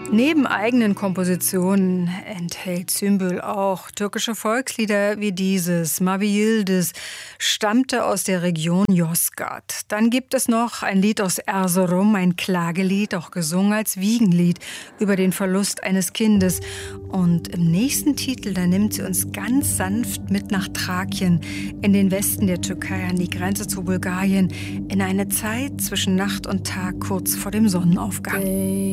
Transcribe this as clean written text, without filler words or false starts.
Neben eigenen Kompositionen enthält Sümbül auch türkische Volkslieder wie dieses. Mavi Yıldız stammte aus der Region Yozgat. Dann gibt es noch ein Lied aus Erzurum, ein Klagelied, auch gesungen als Wiegenlied über den Verlust eines Kindes. Und im nächsten Titel, da nimmt sie uns ganz sanft mit nach Thrakien, in den Westen der Türkei, an die Grenze zu Bulgarien, in eine Zeit zwischen Nacht und Tag, kurz vor dem Sonnenaufgang.